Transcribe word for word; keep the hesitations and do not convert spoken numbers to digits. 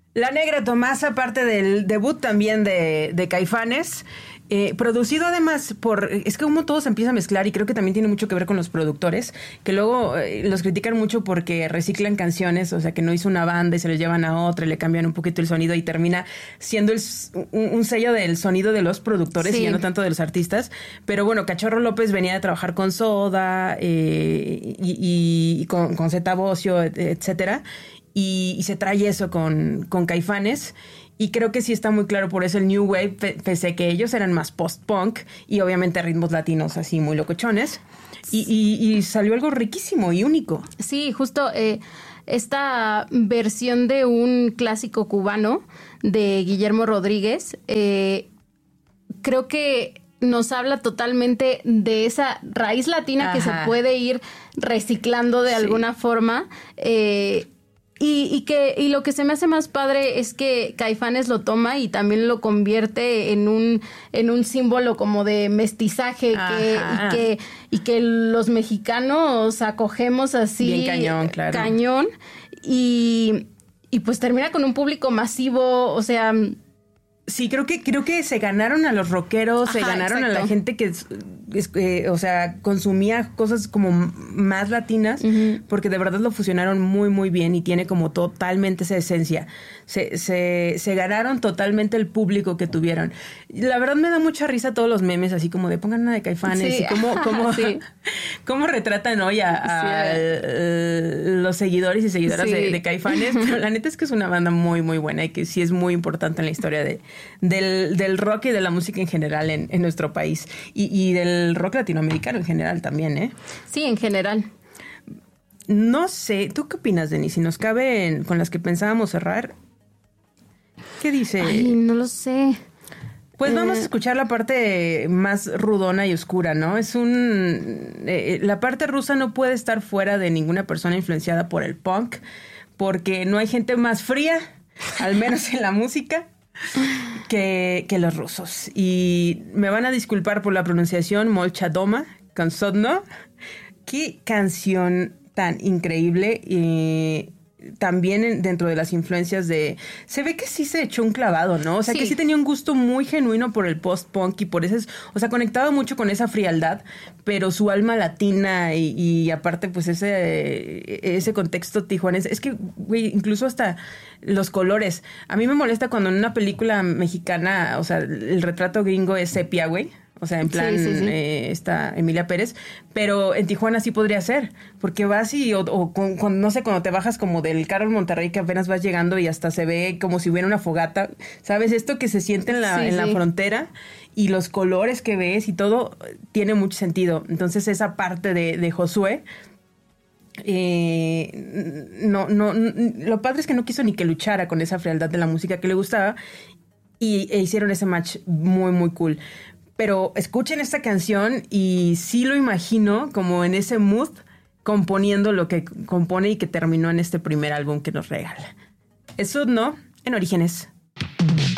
La Negra Tomasa, parte del debut también de, de Caifanes, eh, producido además por... Es que como todo se empieza a mezclar y creo que también tiene mucho que ver con los productores, que luego eh, los critican mucho porque reciclan canciones, o sea, que no hizo una banda y se les llevan a otra y le cambian un poquito el sonido y termina siendo el, un, un sello del sonido de los productores sí. y ya no tanto de los artistas. Pero bueno, Cachorro López venía de trabajar con Soda eh, y, y, y con, con Zeta Bosio, etcétera. Y, y se trae eso con, con Caifanes. Y creo que sí está muy claro por eso el New Wave, pese a que ellos eran más post-punk y obviamente ritmos latinos así muy locochones. Y, y, y salió algo riquísimo y único. Sí, justo eh, esta versión de un clásico cubano de Guillermo Rodríguez, eh, creo que nos habla totalmente de esa raíz latina Ajá. que se puede ir reciclando de sí. alguna forma. Eh, Y, y que y lo que se me hace más padre es que Caifanes lo toma y también lo convierte en un en un símbolo como de mestizaje que, y que y que los mexicanos acogemos así bien cañón, claro. cañón y y pues termina con un público masivo, o sea, sí, creo que creo que se ganaron a los rockeros, Ajá, se ganaron exacto. a la gente que, es, eh, o sea, consumía cosas como más latinas, uh-huh. porque de verdad lo fusionaron muy, muy bien y tiene como totalmente esa esencia. Se, se, se ganaron totalmente el público que tuvieron. La verdad me da mucha risa todos los memes, así como de pongan una de Caifanes sí. y cómo, cómo, sí. cómo retratan hoy a, a, sí. a los seguidores y seguidoras sí. de, de Caifanes. Pero la neta es que es una banda muy, muy buena y que sí es muy importante en la historia de Del, del rock y de la música en general en, en nuestro país. Y, y del rock latinoamericano en general también, ¿eh? Sí, en general. No sé, ¿tú qué opinas, Denis? Si nos cabe en, con las que pensábamos cerrar, ¿qué dice? Ay, no lo sé. Pues eh... vamos a escuchar la parte más rudona y oscura, ¿no? Es un... Eh, la parte rusa no puede estar fuera de ninguna persona influenciada por el punk, porque no hay gente más fría, al menos en la música, Que, que los rusos. Y me van a disculpar por la pronunciación, Molchadoma, con Sodno. Qué canción tan increíble. Y también dentro de las influencias de... Se ve que sí se echó un clavado, ¿no? O sea, sí. que sí tenía un gusto muy genuino por el post-punk y por ese... O sea, conectado mucho con esa frialdad, pero su alma latina y, y aparte, pues, ese, ese contexto tijuanense. Es que, güey, incluso hasta los colores. A mí me molesta cuando en una película mexicana, o sea, el retrato gringo es sepia, güey. O sea, en plan, sí, sí, sí. Eh, está Emilia Pérez. Pero en Tijuana sí podría ser. Porque vas y, o, o con, con, no sé, cuando te bajas como del carro en Monterrey, que apenas vas llegando y hasta se ve como si hubiera una fogata. ¿Sabes? Esto que se siente en la, sí, en sí. la frontera y los colores que ves y todo tiene mucho sentido. Entonces, esa parte de, de Josué... Eh, no, no, lo padre es que no quiso ni que luchara con esa frialdad de la música que le gustaba y e hicieron ese match muy, muy cool. Pero escuchen esta canción y sí lo imagino como en ese mood componiendo lo que compone y que terminó en este primer álbum que nos regala. Eso no, en Orígenes.